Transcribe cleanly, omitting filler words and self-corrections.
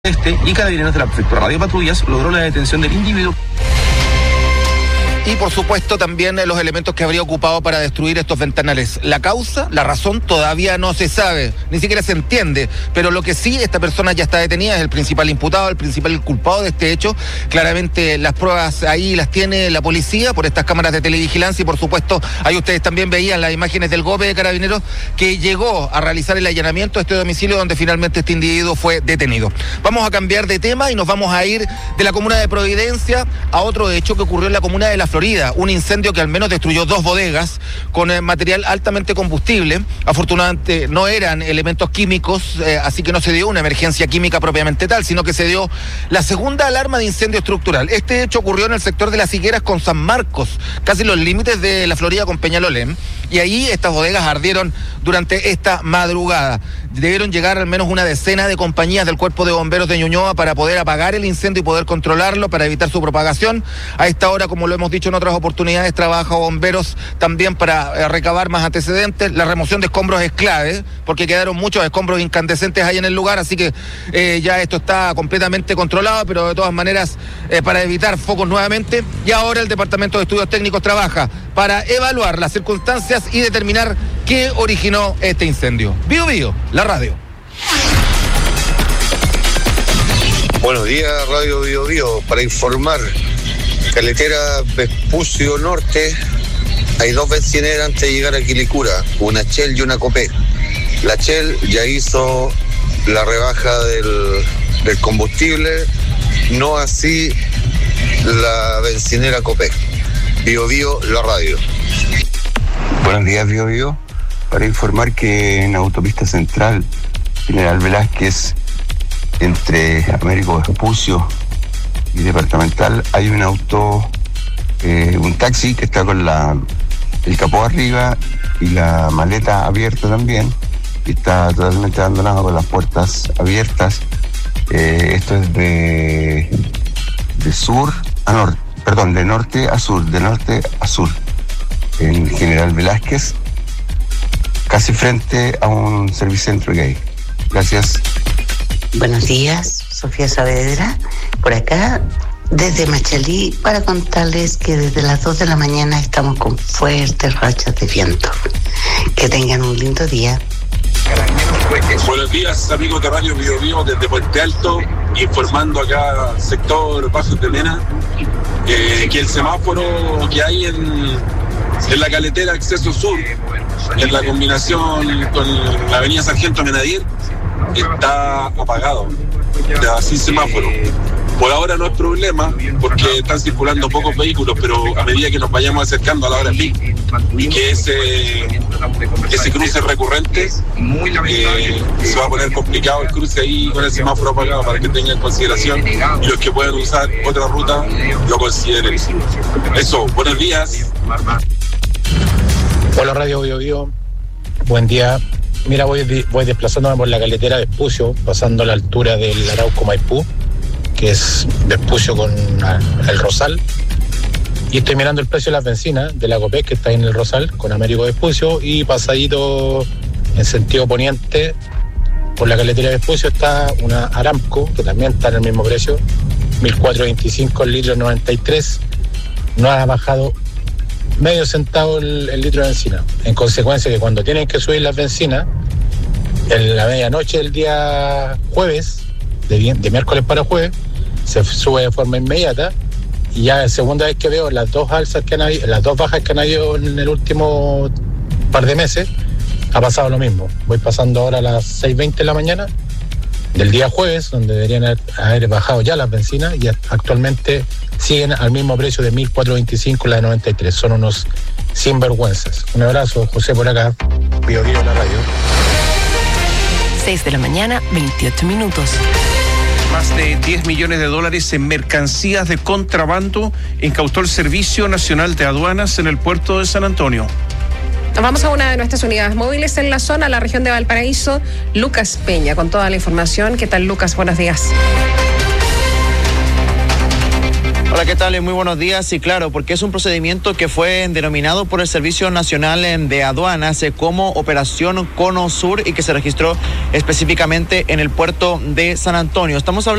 Y Carabineros de la Prefectura Radio Patrullas logró la detención del individuo. Y por supuesto también los elementos que habría ocupado para destruir estos ventanales. La causa, la razón todavía no se sabe, ni siquiera se entiende, pero lo que sí, esta persona ya está detenida, es el principal imputado, el principal culpado de este hecho. Claramente las pruebas ahí las tiene la policía por estas cámaras de televigilancia y por supuesto ahí ustedes también veían las imágenes del GOPE de Carabineros que llegó a realizar el allanamiento de este domicilio donde finalmente este individuo fue detenido. Vamos a cambiar de tema y nos vamos a ir de la comuna de Providencia a otro hecho que ocurrió en la comuna de La Florida, un incendio que al menos destruyó 2 bodegas con material altamente combustible. Afortunadamente no eran elementos químicos, así que no se dio una emergencia química propiamente tal, sino que se dio la segunda alarma de incendio estructural. Este hecho ocurrió en el sector de Las Higueras con San Marcos, casi los límites de La Florida con Peñalolén, y ahí estas bodegas ardieron durante esta madrugada. Debieron llegar al menos una decena de compañías del Cuerpo de Bomberos de Ñuñoa para poder apagar el incendio y poder controlarlo, para evitar su propagación. A esta hora, como lo hemos dicho en otras oportunidades, trabaja bomberos también para recabar más antecedentes. La remoción de escombros es clave, porque quedaron muchos escombros incandescentes ahí en el lugar, así que ya esto está completamente controlado, pero de todas maneras, para evitar focos nuevamente. Y ahora el Departamento de Estudios Técnicos trabaja para evaluar las circunstancias y determinar qué originó este incendio. Bío Bío, la radio. Buenos días, Radio Bío Bío. Para informar, carretera Vespucio Norte, hay 2 bencineras antes de llegar a Quilicura, una Shell y una Copé. La Shell ya hizo la rebaja del combustible, no así la bencinera Copé. Bío Bío, la radio. Buenos días, Bío Bío. Para informar que en Autopista Central, General Velázquez, entre Américo Vespucio y Departamental, hay un auto, un taxi que está con el capó arriba y la maleta abierta también, y está totalmente abandonado con las puertas abiertas. Esto es de norte a sur, en General Velázquez, casi frente a un servicentro que hay. Gracias. Buenos días, Sofía Saavedra, por acá, desde Machalí, para contarles que desde las 2 de la mañana estamos con fuertes rachas de viento. Que tengan un lindo día. Buenos días, amigos de Radio Bío Bío, desde Puente Alto, informando acá, sector Pasos de Mena, que el semáforo que hay en la caletera acceso sur, en la combinación con la avenida Sargento Menadier, está apagado, sin semáforo. Por ahora no es problema, porque están circulando pocos vehículos, pero a medida que nos vayamos acercando a la hora pic y que ese cruce recurrente, se va a poner complicado el cruce ahí con el semáforo apagado, para que tengan en consideración, y los que puedan usar otra ruta lo consideren. Eso, buenos días. Hola, Radio Bío Bío, buen día. Mira, voy desplazándome por la carretera de Vespucio, pasando a la altura del Arauco Maipú, que es Vespucio con el Rosal, y estoy mirando el precio de las bencinas de la Copec, que está ahí en el Rosal con Américo Vespucio, y pasadito en sentido poniente por la carretera de Vespucio está una Aramco, que también está en el mismo precio, 1.425 el litro 93, no ha bajado medio centavo el litro de benzina. En consecuencia, que cuando tienen que subir las bencinas en la medianoche del día jueves, de miércoles para jueves, se sube de forma inmediata, y ya es segunda vez que veo las 2 alzas que han habido, las 2 bajas que han habido en el último par de meses, ha pasado lo mismo. Voy pasando ahora a las 6:20 de la mañana del día jueves, donde deberían haber bajado ya las bencinas, y actualmente siguen al mismo precio de 1.425 la de 93. Son unos sinvergüenzas. Un abrazo, José, por acá, Bío Bío, la radio. 6 de la mañana, 28 minutos. Más de $10 millones en mercancías de contrabando incautó el Servicio Nacional de Aduanas en el puerto de San Antonio. Nos vamos a una de nuestras unidades móviles en la zona, la región de Valparaíso. Lucas Peña, con toda la información. ¿Qué tal, Lucas? Buenos días. Hola, ¿qué tal? Muy buenos días. Y claro, porque es un procedimiento que fue denominado por el Servicio Nacional de Aduanas como Operación Cono Sur y que se registró específicamente en el puerto de San Antonio. Estamos hablando